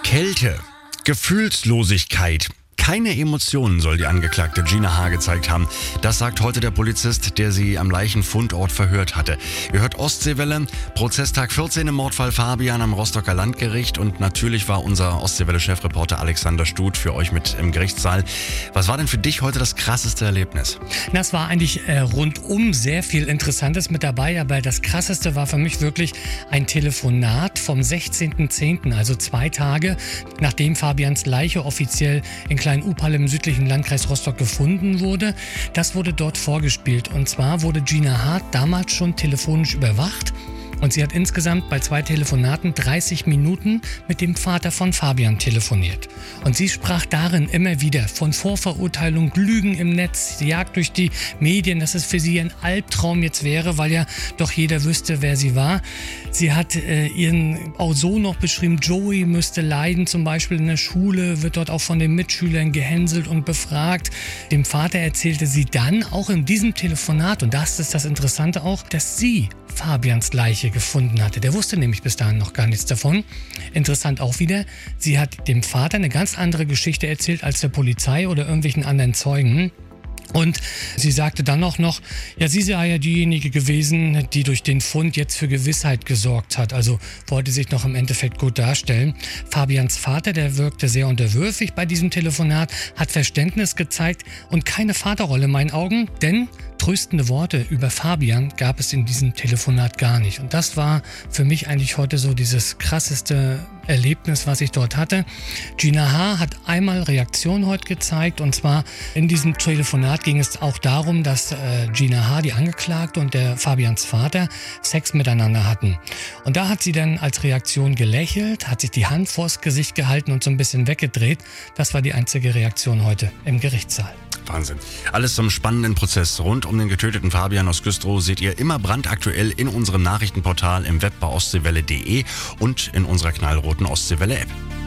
Kälte, Gefühlslosigkeit. Keine Emotionen soll die Angeklagte Gina H. gezeigt haben. Das sagt heute der Polizist, der sie am Leichenfundort verhört hatte. Ihr hört Ostseewelle, Prozesstag 14 im Mordfall Fabian am Rostocker Landgericht. Und natürlich war unser Ostseewelle-Chefreporter Alexander Stut für euch mit im Gerichtssaal. Was war denn für dich heute das krasseste Erlebnis? Das war eigentlich rundum sehr viel Interessantes mit dabei, aber das Krasseste war für mich wirklich ein Telefonat vom 16.10., also 2 Tage, nachdem Fabians Leiche offiziell in Klein-Upal im südlichen Landkreis Rostock gefunden wurde. Das wurde dort vorgespielt. Und zwar wurde Gina H. damals schon telefonisch überwacht. Und sie hat insgesamt bei 2 Telefonaten 30 Minuten mit dem Vater von Fabian telefoniert. Und sie sprach darin immer wieder von Vorverurteilung, Lügen im Netz, Jagd durch die Medien, dass es für sie ein Albtraum jetzt wäre, weil ja doch jeder wüsste, wer sie war. Sie hat ihren auch so noch beschrieben, Joey müsste leiden, zum Beispiel in der Schule, wird dort auch von den Mitschülern gehänselt und befragt. Dem Vater erzählte sie dann auch in diesem Telefonat, und das ist das Interessante auch, dass sie Fabians Leiche gefunden hatte. Der wusste nämlich bis dahin noch gar nichts davon. Interessant auch wieder, sie hat dem Vater eine ganz andere Geschichte erzählt als der Polizei oder irgendwelchen anderen Zeugen. Und sie sagte dann auch noch, ja, sie sei ja diejenige gewesen, die durch den Fund jetzt für Gewissheit gesorgt hat. Also wollte sich noch im Endeffekt gut darstellen. Fabians Vater, der wirkte sehr unterwürfig bei diesem Telefonat, hat Verständnis gezeigt und keine Vaterrolle in meinen Augen, denn tröstende Worte über Fabian gab es in diesem Telefonat gar nicht. Und das war für mich eigentlich heute so dieses krasseste Erlebnis, was ich dort hatte. Gina H. hat einmal Reaktion heute gezeigt, und zwar in diesem Telefonat ging es auch darum, dass Gina H., die Angeklagte, und der Fabians Vater Sex miteinander hatten. Und da hat sie dann als Reaktion gelächelt, hat sich die Hand vors Gesicht gehalten und so ein bisschen weggedreht. Das war die einzige Reaktion heute im Gerichtssaal. Wahnsinn. Alles zum spannenden Prozess rund um den getöteten Fabian aus Güstrow seht ihr immer brandaktuell in unserem Nachrichtenportal im Web bei ostseewelle.de und in unserer knallroten Ostseewelle-App.